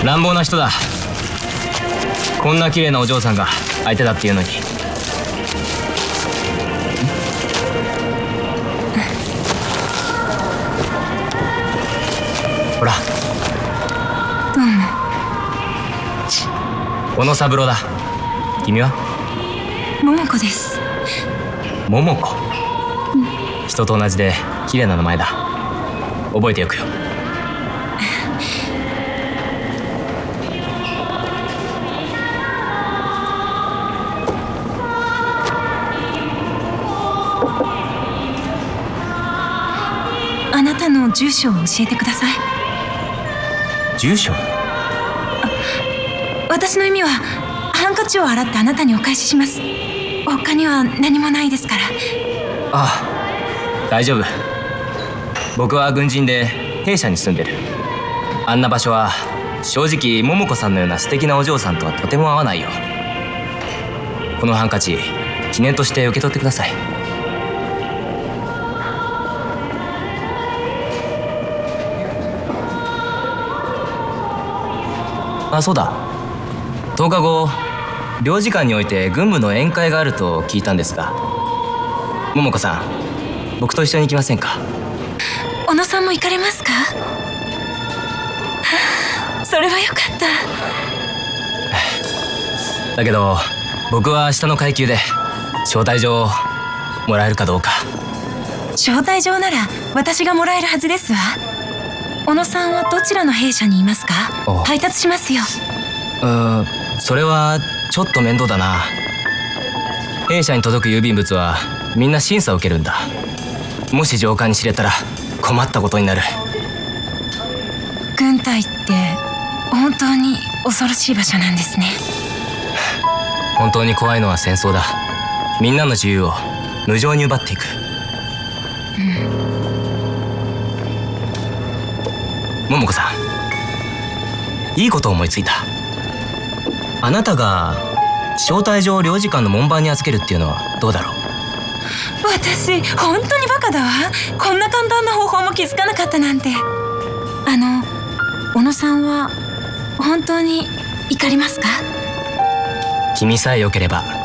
乱暴な人だ。こんな綺麗なお嬢さんが相手だっていうのに。ほら、 どうも。 小野三郎だ。君は？ 桃子です。 桃子、人と同じで綺麗な名前だ。覚えておくよ。 あなたの住所を教えてください。 住所？ 私の意味はハンカチを洗ってあなたにお返しします。他には何もないですから。 ああ、大丈夫。僕は軍人で兵舎に住んでる。あんな場所は正直桃子さんのような素敵なお嬢さんとはとても合わないよ。このハンカチ記念として受け取ってください。あ、そうだ。10日後領事館において軍部の宴会があると聞いたんですが、桃子さん、僕と一緒に行きませんか？ 小野さんも行かれますか？それはよかった。 だけど僕は明日の階級で招待状をもらえるかどうか。 招待状なら私がもらえるはずですわ。小野さんはどちらの兵舎にいますか？配達しますよ。 それはちょっと面倒だな。弊社に届く郵便物はみんな審査を受けるんだ。もし上官に知れたら困ったことになる。 軍隊って本当に恐ろしい場所なんですね。 本当に怖いのは戦争だ。みんなの自由を無情に奪っていく。桃子さん、いいことを思いついた。あなたが招待状を領事館の門番に預けるっていうのはどうだろう？ 私本当にバカだわ。こんな簡単な方法も気づかなかったなんて。小野さんは本当に怒りますか？ 君さえ良ければ